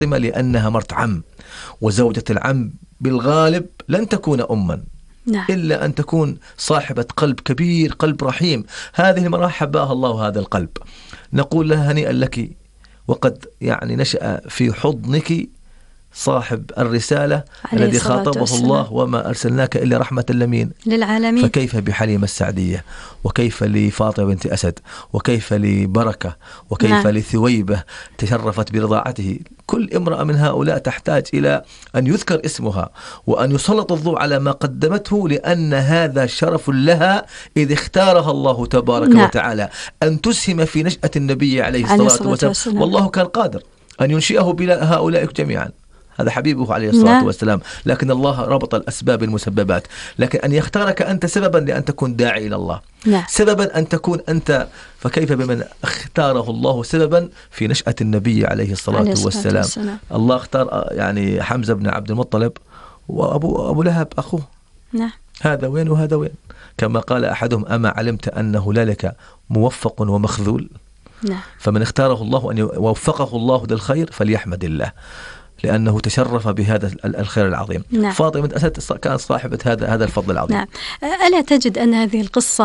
لأنها مرت عم، وزوجة العم بالغالب لن تكون أما إلا أن تكون صاحبة قلب كبير، قلب رحيم. هذه المرأة حباها الله هذا القلب، نقول لها هنيئا لك، وقد يعني نشأ في حضنك صاحب الرسالة الذي خاطبه الله وما أرسلناك إلا رحمة للعالمين. فكيف بحليمة السعدية، وكيف لفاطمة بنت أسد، وكيف لبركة، وكيف لثويبة تشرفت برضاعته. كل امرأة من هؤلاء تحتاج إلى أن يذكر اسمها وأن يسلط الضوء على ما قدمته، لأن هذا شرف لها إذ اختارها الله تبارك وتعالى أن تسهم في نشأة النبي عليه الصلاة والسلام. والله كان قادر أن ينشئه بلا هؤلاء جميعا، هذا حبيبه عليه الصلاة والسلام، لكن الله ربط الأسباب المسببات. لكن أن يختارك أنت سببا لأن تكون داعي إلى الله، سببا أن تكون أنت، فكيف بمن اختاره الله سببا في نشأة النبي عليه الصلاة والسلام. الله اختار يعني حمزة بن عبد المطلب وأبو لهب أخوه، هذا وين وهذا وين، كما قال أحدهم: أما علمت أنه لك موفق ومخذول. فمن اختاره الله أن يوفقه الله للخير فليحمد الله، لأنه تشرف بهذا الخير العظيم. فاطمة بنت أسد كانت صاحبة هذا الفضل العظيم. ألا تجد أن هذه القصة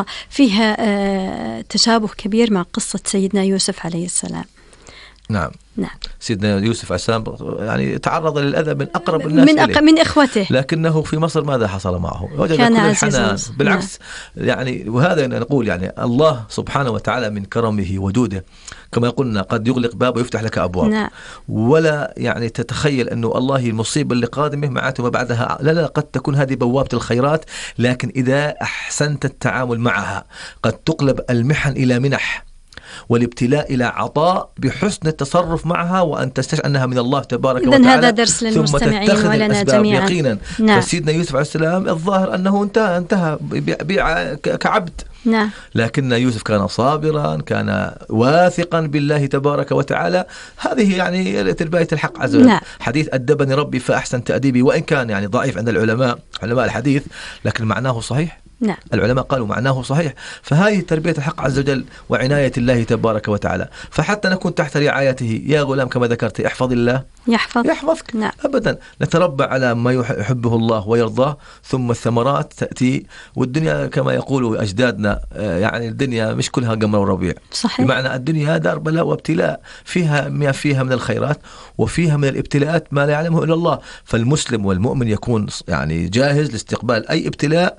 فيها تشابه كبير مع قصة سيدنا يوسف عليه السلام؟ نعم. سيدنا يوسف عليه السلام يعني تعرض للأذى من أقرب الناس من إخوته، لكنه في مصر ماذا حصل معه؟ وجد كل الحنان. بالعكس يعني، وهذا نقول يعني الله سبحانه وتعالى من كرمه وجوده، كما يقولنا قد يغلق باب ويفتح لك أبواب. ولا يعني تتخيل أنه الله المصيبة اللي قادمه معته ما بعدها، لا قد تكون هذه بوابة الخيرات، لكن إذا أحسنت التعامل معها قد تقلب المحن إلى منح، والابتلاء إلى عطاء بحسن التصرف معها، وأن تستشعر أنها من الله تبارك وتعالى. هذا درس للمستمعين ولنا جميعا. يقينا. فسيدنا يوسف عليه السلام الظاهر أنه انتهى بيع كعبد. لكن يوسف كان صابرا، كان واثقا بالله تبارك وتعالى. هذه يعني تربية الحق عز وجل. حديث أدبني ربي فأحسن تأديبي، وإن كان يعني ضعيف عند علماء الحديث، لكن معناه صحيح. العلماء قالوا معناه صحيح. فهذه تربية الحق عز وجل وعناية الله تبارك وتعالى. فحتى نكون تحت رعايته، يا غلام كما ذكرت احفظ الله يحفظك. أبدا نتربى على ما يحبه الله ويرضاه، ثم الثمرات تأتي. والدنيا كما يقول أجدادنا يعني الدنيا مش كلها قمر وربيع، بمعنى الدنيا دار بلاء وابتلاء، فيها من الخيرات وفيها من الابتلاءات ما لا يعلمه إلا الله. فالمسلم والمؤمن يكون يعني جاهز لاستقبال أي ابتلاء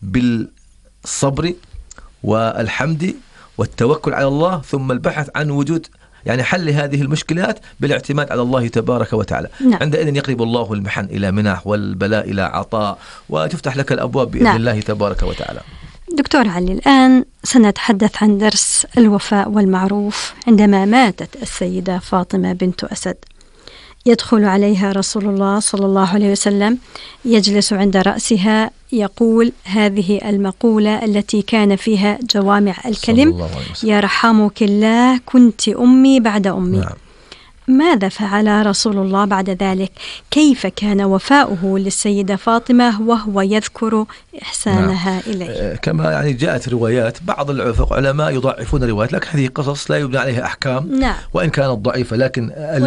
بالصبر والحمد والتوكل على الله، ثم البحث عن وجود يعني حل هذه المشكلات بالاعتماد على الله تبارك وتعالى. عندئذ يقلب الله المحن إلى منح والبلاء إلى عطاء، وتفتح لك الأبواب بإذن الله تبارك وتعالى. دكتور علي، الآن سنتحدث عن درس الوفاء والمعروف. عندما ماتت السيدة فاطمة بنت أسد، يدخل عليها رسول الله صلى الله عليه وسلم، يجلس عند رأسها، يقول هذه المقولة التي كان فيها جوامع الكلم: يرحمك الله كنت أمي بعد أمي. ماذا فعل رسول الله بعد ذلك؟ كيف كان وفاؤه للسيدة فاطمة وهو يذكر إحسانها إليه؟ كما يعني جاءت روايات، بعض العلماء يضعفون الروايات، لكن هذه قصص لا يبنى عليها أحكام. وإن كانت ضعيفة، لكن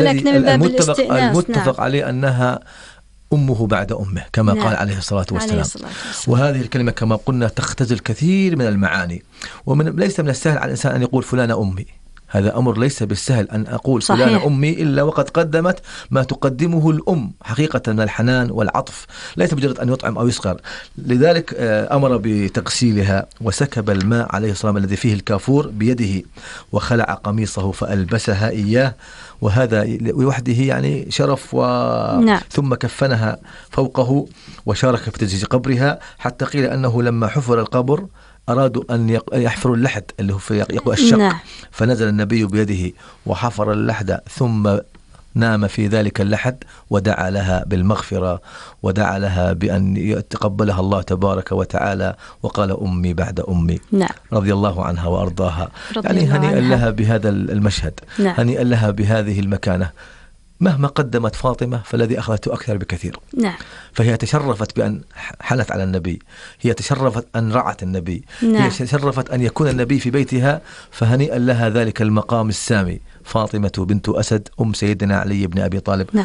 المتفق عليه أنها أمه بعد أمه، كما قال عليه الصلاة والسلام. وهذه الكلمة كما قلنا تختزل كثير من المعاني، ليس من السهل على الإنسان أن يقول فلانة أمي. هذا أمر ليس بالسهل أن أقول فلانة أمي إلا وقد قدمت ما تقدمه الأم حقيقة من الحنان والعطف، ليس مجرد أن يطعم أو يسقر. لذلك أمر بتغسيلها، وسكب الماء عليه الصلاة الذي فيه الكافور بيده، وخلع قميصه فألبسها إياه، وهذا لوحده يعني شرف. ثم كفنها فوقه وشارك في تجهيز قبرها، حتى قيل أنه لما حفر القبر أرادوا أن يحفروا اللحد اللي هو يقوى الشق. فنزل النبي بيده وحفر اللحد، ثم نام في ذلك اللحد، ودعا لها بالمغفرة، ودعا لها بأن يتقبلها الله تبارك وتعالى، وقال أمي بعد أمي. رضي الله عنها وأرضاها. يعني هنيئا لها بهذا المشهد، هنيئا لها بهذه المكانة. مهما قدمت فاطمة فالذي أخذته أكثر بكثير. نعم. فهي تشرفت بأن حنت على النبي، هي تشرفت أن رعت النبي. نعم. هي تشرفت أن يكون النبي في بيتها، فهنيئا لها ذلك المقام السامي. فاطمة بنت أسد أم سيدنا علي بن أبي طالب. نعم.